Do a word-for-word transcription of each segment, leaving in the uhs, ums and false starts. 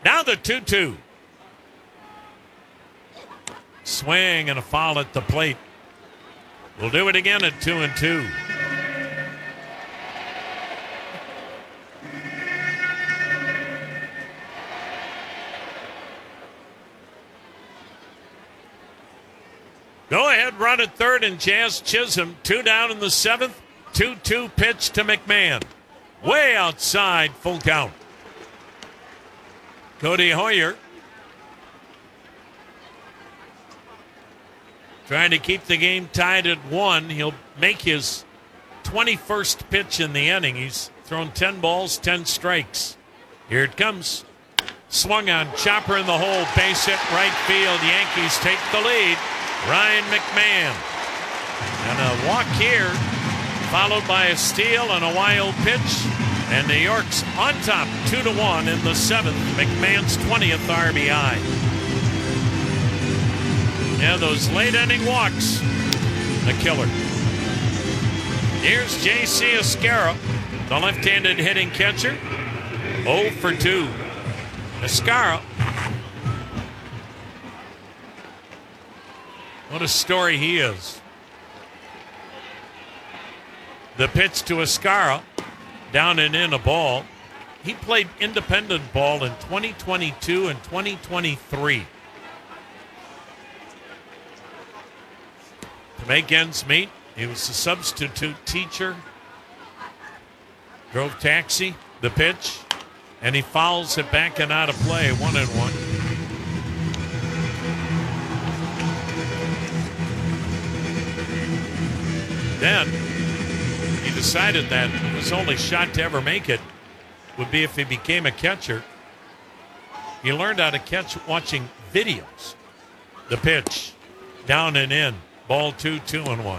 Now the two two. Swing and a foul at the plate. We'll do it again at two and two. Go ahead, run at third, and Jazz Chisholm, two down in the seventh. two two pitch to McMahon. Way outside, full count. Cody Hoyer trying to keep the game tied at one. He'll make his twenty-first pitch in the inning. He's thrown ten balls, ten strikes. Here it comes. Swung on, chopper in the hole, base hit right field. Yankees take the lead. Ryan McMahon. And a walk here, followed by a steal and a wild pitch. And New York's on top, two to one in the seventh. McMahon's twentieth R B I. Yeah, those late inning walks, a killer. Here's J C Escarra, the left-handed hitting catcher. oh for two. Escarra. What a story he is. The pitch to Escarra, down and in a ball. He played independent ball in twenty twenty-two and twenty twenty-three. To make ends meet, he was a substitute teacher. Drove taxi, the pitch, and he fouls it back and out of play, one and one. Then he decided that his only shot to ever make it would be if he became a catcher. He learned how to catch watching videos. The pitch, down and in, ball two, two and one.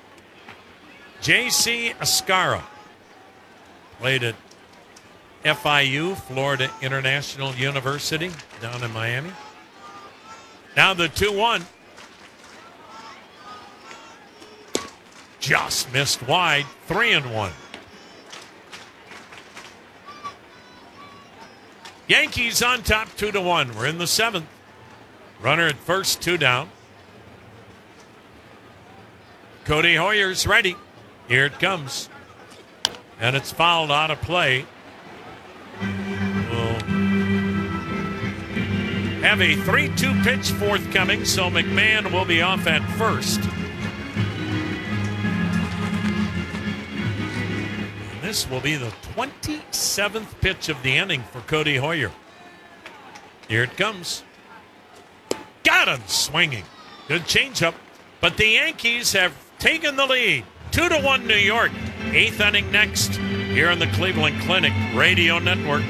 J C Escarra played at F I U, Florida International University, down in Miami. Now the two one. Just missed wide, three and one. Yankees on top, two to one. We're in the seventh. Runner at first, two down. Cody Hoyer's ready. Here it comes. And it's fouled out of play. We'll have a three two pitch forthcoming, so McMahon will be off at first. This will be the twenty-seventh pitch of the inning for Cody Hoyer. Here it comes. Got him swinging. Good changeup. But the Yankees have taken the lead. Two to one New York. Eighth inning next here on the Cleveland Clinic Radio Network.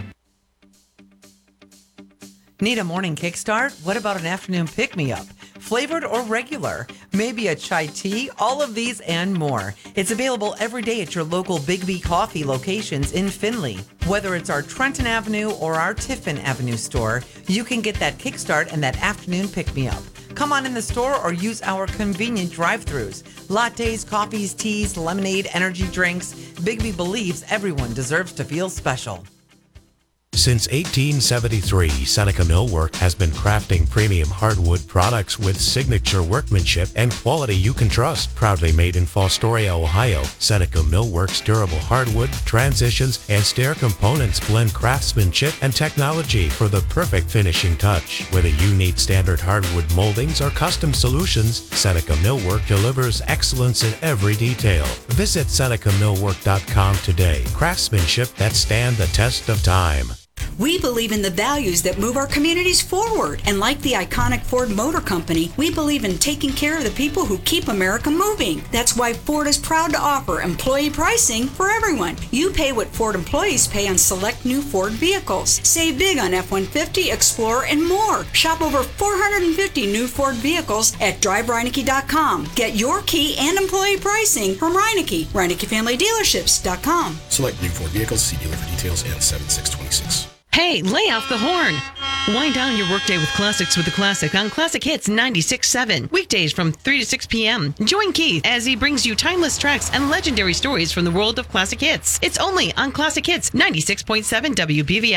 Need a morning kickstart? What about an afternoon pick-me-up? Flavored or regular? Maybe a chai tea? All of these and more. It's available every day at your local Big B Coffee locations in Findlay. Whether it's our Trenton Avenue or our Tiffin Avenue store, you can get that kickstart and that afternoon pick-me-up. Come on in the store or use our convenient drive-thrus. Lattes, coffees, teas, lemonade, energy drinks. Big B believes everyone deserves to feel special. Since eighteen seventy-three, Seneca Millwork has been crafting premium hardwood products with signature workmanship and quality you can trust. Proudly made in Fostoria, Ohio, Seneca Millwork's durable hardwood, transitions, and stair components blend craftsmanship and technology for the perfect finishing touch. Whether you need standard hardwood moldings or custom solutions, Seneca Millwork delivers excellence in every detail. Visit Seneca Millwork dot com today. Craftsmanship that stand the test of time. We believe in the values that move our communities forward. And like the iconic Ford Motor Company, we believe in taking care of the people who keep America moving. That's why Ford is proud to offer employee pricing for everyone. You pay what Ford employees pay on select new Ford vehicles. Save big on F one fifty, Explorer, and more. Shop over four hundred fifty new Ford vehicles at drive reineke dot com. Get your key and employee pricing from Reineke, reineke family dealerships dot com. Select new Ford vehicles. See dealer for details and seven six two six. Hey, lay off the horn. Wind down your workday with classics with the Classic on Classic Hits ninety-six point seven. Weekdays from three to six p.m. Join Keith as he brings you timeless tracks and legendary stories from the world of classic hits. It's only on Classic Hits ninety-six point seven W B V I.